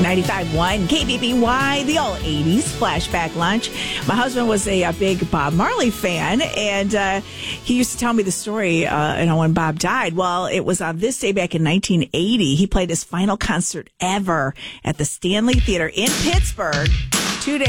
95.1 KBBY, the all 80s flashback lunch. My husband was a big Bob Marley fan, and he used to tell me the story when Bob died. Well, it was on this day back in 1980. He played his final concert ever at the Stanley Theater in Pittsburgh.